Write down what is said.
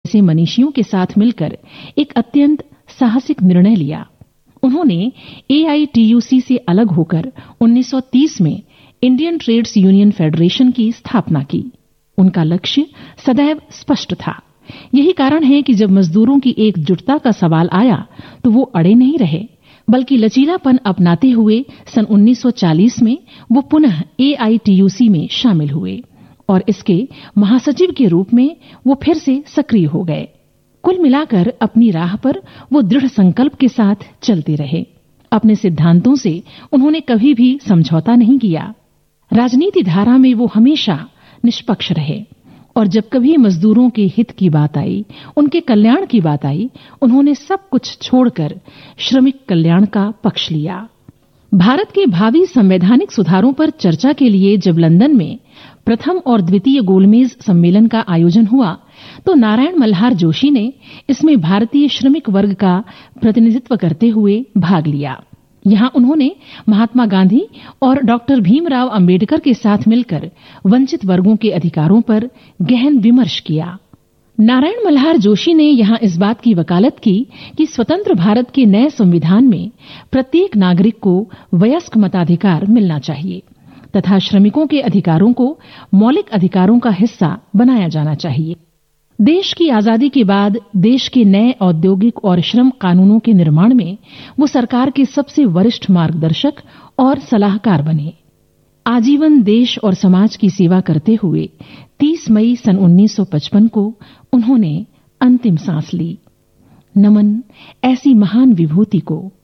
से मनीषियों के साथ मिलकर एक अत्यंत साहसिक निर्णय लिया। उन्होंने AITUC से अलग होकर 1930 में इंडियन ट्रेड्स यूनियन फेडरेशन की स्थापना की। उनका लक्ष्य सदैव स्पष्ट था। यही कारण है कि जब मजदूरों की एकजुटता का सवाल आया तो वो अड़े नहीं रहे, बल्कि लचीलापन अपनाते हुए सन 1940 में वो पुनः AITUC में शामिल हुए और इसके महासचिव के रूप में वो फिर से सक्रिय हो गए। कुल मिलाकर अपनी राह पर वो दृढ़ संकल्प के साथ चलते रहे। अपने सिद्धांतों से उन्होंने कभी भी समझौता नहीं किया। राजनीति धारा में वो हमेशा निष्पक्ष रहे और जब कभी मजदूरों के हित की बात आई, उनके कल्याण की बात आई, उन्होंने सब कुछ छोड़कर श्रमिक कल्याण का पक्ष लिया। भारत के भावी संवैधानिक सुधारों पर चर्चा के लिए जब लंदन में प्रथम और द्वितीय गोलमेज सम्मेलन का आयोजन हुआ तो नारायण मल्हार जोशी ने इसमें भारतीय श्रमिक वर्ग का प्रतिनिधित्व करते हुए भाग लिया। यहां उन्होंने महात्मा गांधी और डॉक्टर भीमराव अंबेडकर के साथ मिलकर वंचित वर्गों के अधिकारों पर गहन विमर्श किया। नारायण मल्हार जोशी ने यहां इस बात की वकालत की कि स्वतंत्र भारत के नए संविधान में प्रत्येक नागरिक को वयस्क मताधिकार मिलना चाहिए तथा श्रमिकों के अधिकारों को मौलिक अधिकारों का हिस्सा बनाया जाना चाहिए। देश की आजादी के बाद देश के नए औद्योगिक और श्रम कानूनों के निर्माण में वो सरकार के सबसे वरिष्ठ मार्गदर्शक और सलाहकार बने। आजीवन देश और समाज की सेवा करते हुए 30 मई सन 1955 को उन्होंने अंतिम सांस ली। नमन ऐसी महान विभूति को।